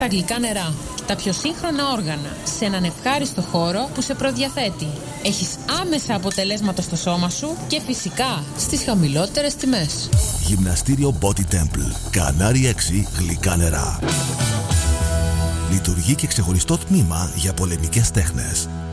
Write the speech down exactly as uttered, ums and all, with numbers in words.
Τα γλυκά νερά. Τα πιο σύγχρονα όργανα. Σε έναν ευχάριστο χώρο που σε προδιαθέτει. Έχεις άμεσα αποτελέσματα στο σώμα σου και φυσικά στις χαμηλότερες τιμές. Γυμναστήριο Body Temple. Κανάρι έξι γλυκά νερά. Λειτουργεί και ξεχωριστό τμήμα για πολεμικές τέχνες.